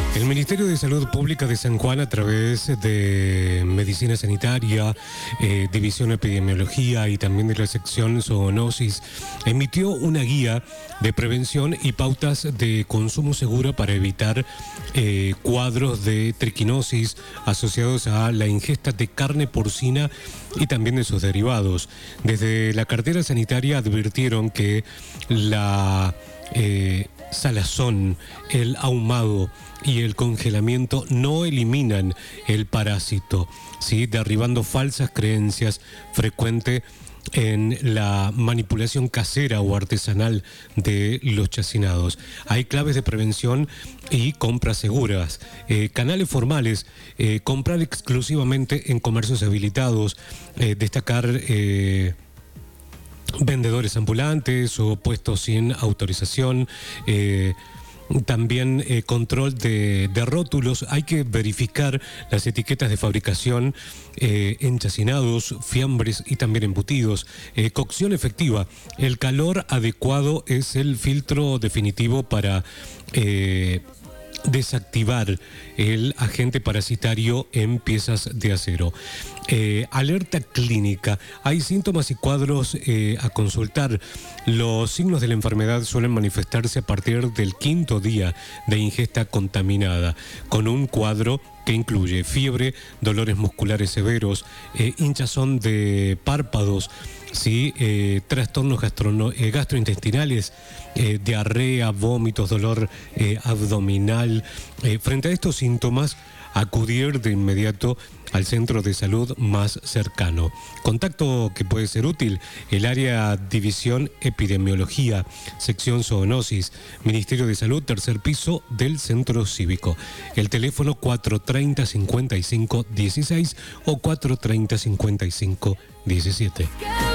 El Ministerio de Salud Pública de San Juan, a través de Medicina Sanitaria, División Epidemiología y también de la sección Zoonosis, emitió una guía de prevención y pautas de consumo seguro para evitar cuadros de triquinosis asociados a la ingesta de carne porcina y también de sus derivados. Desde la cartera sanitaria advirtieron que la salazón, el ahumado y el congelamiento no eliminan el parásito, ¿sí? Derribando falsas creencias frecuentes en la manipulación casera o artesanal de los chacinados. Hay claves de prevención y compras seguras, canales formales, comprar exclusivamente en comercios habilitados, destacar vendedores ambulantes o puestos sin autorización, también control de rótulos. Hay que verificar las etiquetas de fabricación en chacinados, fiambres y también embutidos. Cocción efectiva. El calor adecuado es el filtro definitivo para desactivar el agente parasitario en piezas de acero. Alerta clínica. Hay síntomas y cuadros a consultar. Los signos de la enfermedad suelen manifestarse a partir del 5.º día de ingesta contaminada, con un cuadro que incluye fiebre, dolores musculares severos, hinchazón de párpados, ¿sí? Trastornos gastrointestinales, diarrea, vómitos, dolor abdominal. Frente a estos síntomas, acudir de inmediato al centro de salud más cercano. Contacto que puede ser útil: el área División Epidemiología, sección Zoonosis, Ministerio de Salud, tercer piso del Centro Cívico. El teléfono 430-55-16 o 430-55-17.